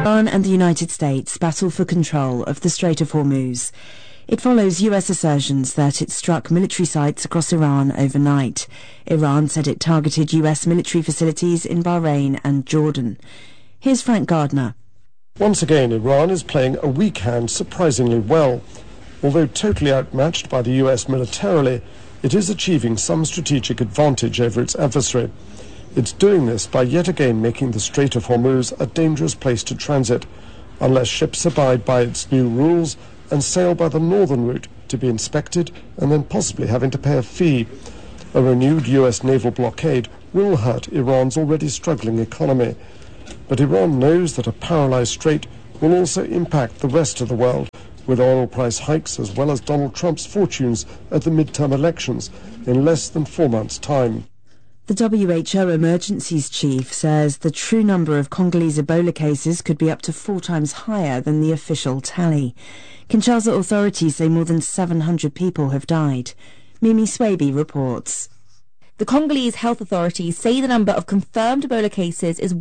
Iran and the United States battle for control of the Strait of Hormuz. It follows US assertions that it struck military sites across Iran overnight. Iran said it targeted US military facilities in Bahrain and Jordan. Here's Frank Gardner. Once again, Iran is playing a weak hand surprisingly well. Although totally outmatched by the US militarily, it is achieving some strategic advantage over its adversary. It's doing this by yet again making the Strait of Hormuz a dangerous place to transit, unless ships abide by its new rules and sail by the northern route to be inspected and then possibly having to pay a fee. A renewed US naval blockade will hurt Iran's already struggling economy. But Iran knows that a paralyzed strait will also impact the rest of the world, with oil price hikes as well as Donald Trump's fortunes at the midterm elections in less than 4 months' time. The WHO emergencies chief says the true number of Congolese Ebola cases could be up to 4 times higher than the official tally. Kinshasa authorities say more than 700 people have died. Mimi Swaby reports. The Congolese health authorities say the number of confirmed Ebola cases is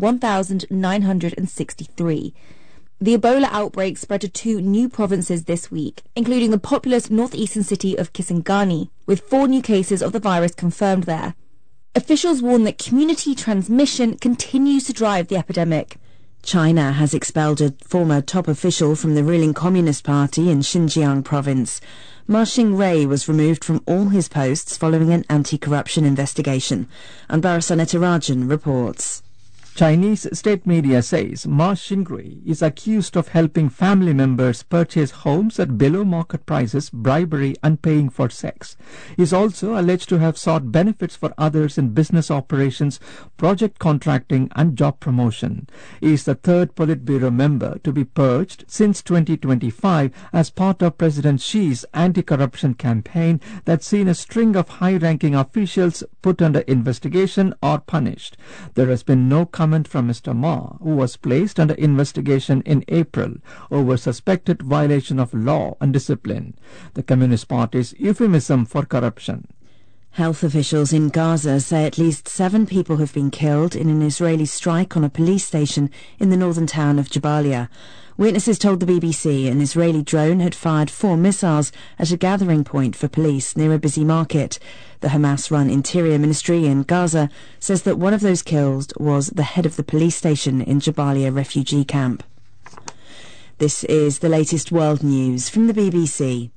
1,963. The Ebola outbreak spread to 2 new provinces this week, including the populous northeastern city of Kisangani, with 4 new cases of the virus confirmed there. Officials warn that community transmission continues to drive the epidemic. China has expelled a former top official from the ruling Communist Party in Xinjiang province. Ma Xingwei was removed from all his posts following an anti-corruption investigation. Anbara Natarajan reports. Chinese state media says Ma Xingwei is accused of helping family members purchase homes at below market prices, bribery and paying for sex. He is also alleged to have sought benefits for others in business operations, project contracting and job promotion. He is the 3rd Politburo member to be purged since 2025 as part of President Xi's anti-corruption campaign that's seen a string of high-ranking officials put under investigation or punished. There has been no comment from Mr. Ma, who was placed under investigation in April over suspected violation of law and discipline, the Communist Party's euphemism for corruption. Health officials in Gaza say at least 7 people have been killed in an Israeli strike on a police station in the northern town of Jabalia. Witnesses told the BBC an Israeli drone had fired 4 missiles at a gathering point for police near a busy market. The Hamas-run Interior Ministry in Gaza says that one of those killed was the head of the police station in Jabalia refugee camp. This is the latest world news from the BBC.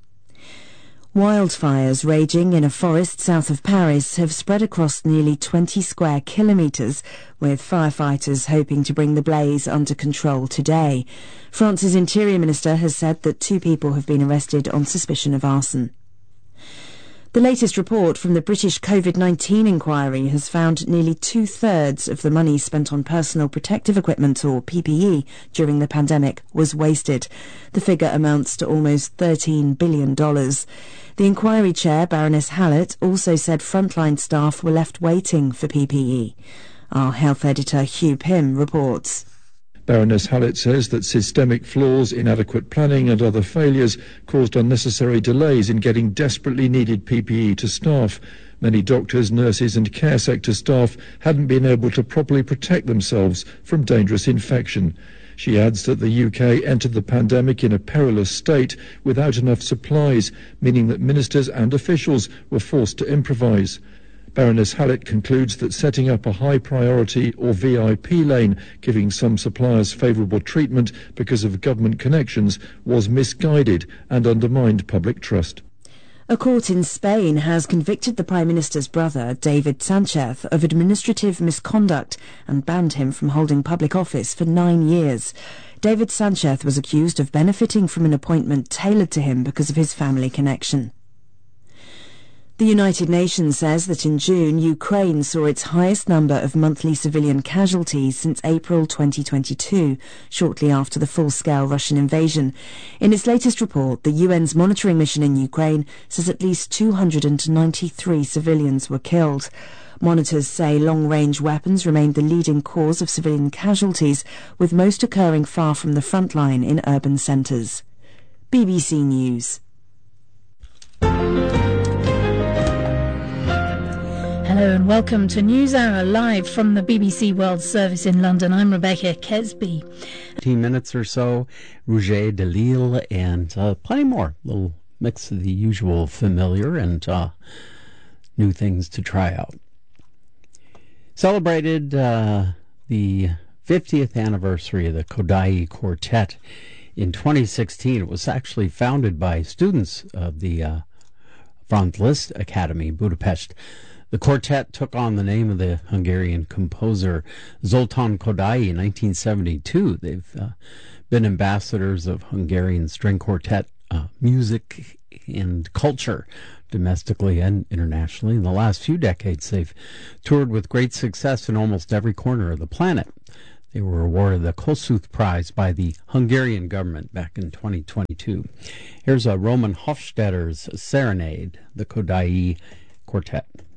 Wildfires raging in a forest south of Paris have spread across nearly 20 square kilometres, with firefighters hoping to bring the blaze under control today. France's Interior Minister has said that 2 people have been arrested on suspicion of arson. The latest report from the British COVID-19 inquiry has found nearly 2/3 of the money spent on personal protective equipment, or PPE, during the pandemic was wasted. The figure amounts to almost $13 billion. The inquiry chair, Baroness Hallett, also said frontline staff were left waiting for PPE. Our health editor, Hugh Pym, reports. Baroness Hallett says that systemic flaws, inadequate planning and other failures caused unnecessary delays in getting desperately needed PPE to staff. Many doctors, nurses and care sector staff hadn't been able to properly protect themselves from dangerous infection. She adds that the UK entered the pandemic in a perilous state without enough supplies, meaning that ministers and officials were forced to improvise. Baroness Hallett concludes that setting up a high priority or VIP lane, giving some suppliers favourable treatment because of government connections, was misguided and undermined public trust. A court in Spain has convicted the Prime Minister's brother, David Sanchez, of administrative misconduct and banned him from holding public office for 9 years. David Sanchez was accused of benefiting from an appointment tailored to him because of his family connection. The United Nations says that in June, Ukraine saw its highest number of monthly civilian casualties since April 2022, shortly after the full-scale Russian invasion. In its latest report, the UN's monitoring mission in Ukraine says at least 293 civilians were killed. Monitors say long-range weapons remained the leading cause of civilian casualties, with most occurring far from the front line in urban centres. BBC News. Hello and welcome to NewsHour live from the BBC World Service in London. I'm Rebecca Kesby. 15 minutes or so, Rouget de Lille and plenty more. A little mix of the usual familiar and new things to try out. Celebrated the 50th anniversary of the Kodály Quartet in 2016. It was actually founded by students of the Franz Liszt Academy, Budapest. The quartet took on the name of the Hungarian composer Zoltán Kodály in 1972. They've been ambassadors of Hungarian string quartet music and culture, domestically and internationally. In the last few decades, they've toured with great success in almost every corner of the planet. They were awarded the Kossuth Prize by the Hungarian government back in 2022. Here's Roman Hofstadter's Serenade, the Kodály Quartet.